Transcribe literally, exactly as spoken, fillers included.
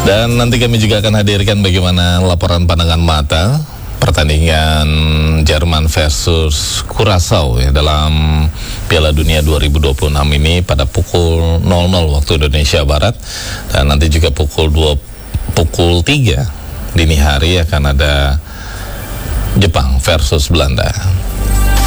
Dan nanti kami juga akan hadirkan bagaimana laporan pandangan mata pertandingan Jerman versus Curaçao ya, dalam Piala Dunia dua ribu dua puluh enam ini pada pukul nol nol waktu Indonesia Barat, dan nanti juga pukul dua pukul tiga dini hari akan ada Jepang versus Belanda.